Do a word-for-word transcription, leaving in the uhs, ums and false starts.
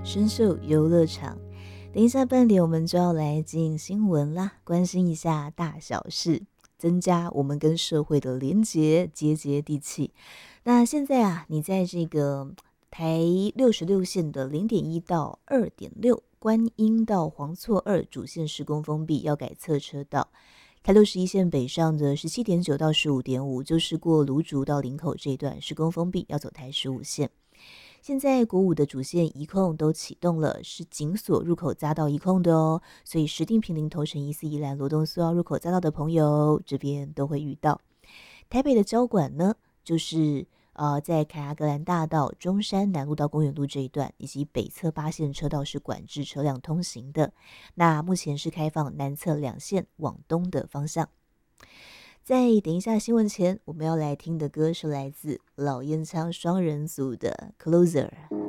深受游乐场。等一下半点我们就要来进新闻啦，关心一下大小事，增加我们跟社会的连结，接接地气。那现在啊，你在这个台六十六线的零点一到二点六，观音到黄厝二主线施工封闭，要改侧车道。台六十一线北上的十七点九到十五点五，就是过芦竹到林口这一段施工封闭，要走台十五线。现在国五的主线移控都启动了，是紧锁入口匝道移控的哦，所以石碇、坪林、头城、宜四、宜兰、罗东、苏澳入口匝道的朋友，这边都会遇到。台北的交管呢，就是呃在凯达格兰大道、中山南路到公园路这一段，以及北侧八线车道是管制车辆通行的。那目前是开放南侧两线往东的方向。在等一下新闻前，我们要来听的歌是来自老烟枪双人组的《Closer》。